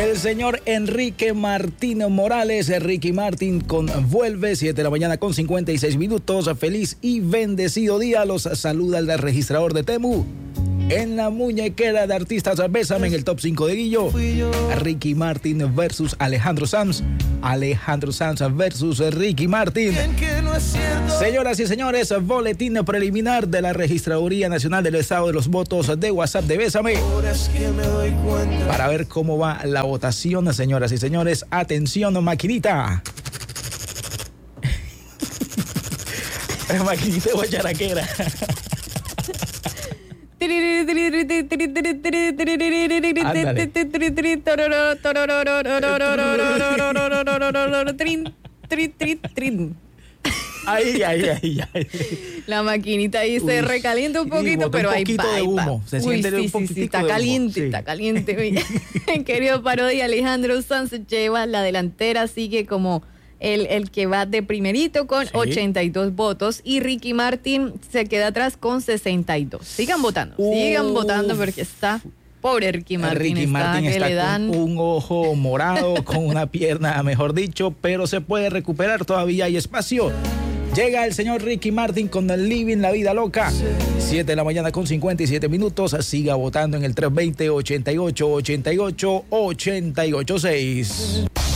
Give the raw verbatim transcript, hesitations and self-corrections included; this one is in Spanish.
El señor Enrique Martín Morales, Ricky Martin con Vuelve, siete de la mañana con cincuenta y seis minutos. Feliz y bendecido día. Los saluda el registrador de Temu. En la muñequera de artistas, Bésame en el top cinco de Guillo. Ricky Martin versus Alejandro Sanz. Alejandro Sanz versus Ricky Martin. Señoras y señores, boletín preliminar de la Registraduría Nacional del Estado de los Votos de WhatsApp de Bésame. Para ver cómo va la votación, señoras y señores. Atención, maquinita. Maquinita guacharaquera. Ay, ay, ay, ay. La maquinita ahí se recalienta un poquito, sí, pero un ahí poquito va, de humo. Se Uy, siente sí, un sí, poquitico sí, está de caliente, humo. está caliente. Querido Parodia, Alejandro Sanz lleva la delantera, sigue como el, el que va de primerito con sí. ochenta y dos votos y Ricky Martin se queda atrás con sesenta y dos. Sigan votando, Uf. sigan votando porque está... Pobre Ricky Martin, Ricky está, Martin que está le dan... con un ojo morado, con una pierna, mejor dicho, pero se puede recuperar, todavía hay espacio. Llega el señor Ricky Martin con el Living la Vida Loca. siete de la mañana con cincuenta y siete minutos. Siga votando en el tres veinte, ochenta y ocho, ochenta y ocho, ochenta y ocho, seis.